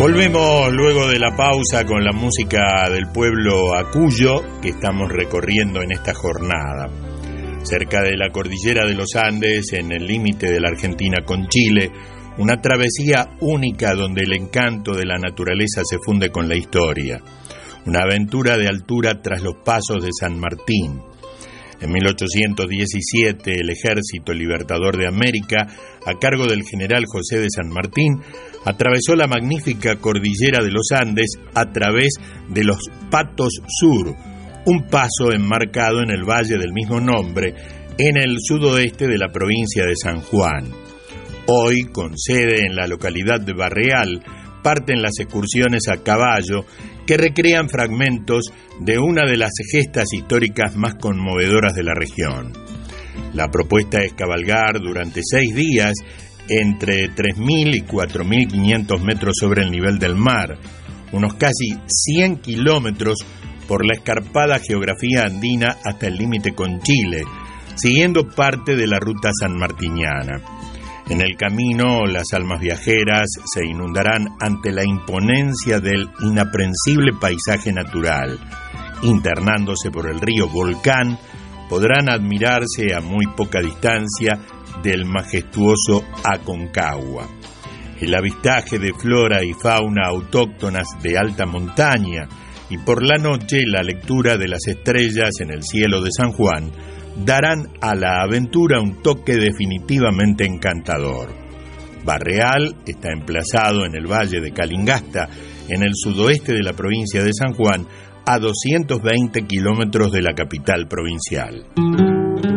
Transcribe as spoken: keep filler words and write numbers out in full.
Volvemos luego de la pausa con la música del pueblo Acuyo que estamos recorriendo en esta jornada. Cerca de la cordillera de los Andes, en el límite de la Argentina con Chile, una travesía única donde el encanto de la naturaleza se funde con la historia. Una aventura de altura tras los pasos de San Martín. En mil ochocientos diecisiete, el Ejército Libertador de América, a cargo del general José de San Martín, atravesó la magnífica cordillera de los Andes a través de los Patos Sur, un paso enmarcado en el valle del mismo nombre, en el sudoeste de la provincia de San Juan. Hoy, con sede en la localidad de Barreal, parten las excursiones a caballo que recrean fragmentos de una de las gestas históricas más conmovedoras de la región. La propuesta es cabalgar durante seis días entre tres mil y cuatro mil quinientos metros sobre el nivel del mar, unos casi cien kilómetros por la escarpada geografía andina hasta el límite con Chile, siguiendo parte de la ruta sanmartiniana. En el camino, las almas viajeras se inundarán ante la imponencia del inaprensible paisaje natural. Internándose por el río Volcán, podrán admirarse a muy poca distancia del majestuoso Aconcagua. El avistaje de flora y fauna autóctonas de alta montaña y por la noche la lectura de las estrellas en el cielo de San Juan darán a la aventura un toque definitivamente encantador. Barreal está emplazado en el valle de Calingasta, en el sudoeste de la provincia de San Juan, a doscientos veinte kilómetros de la capital provincial.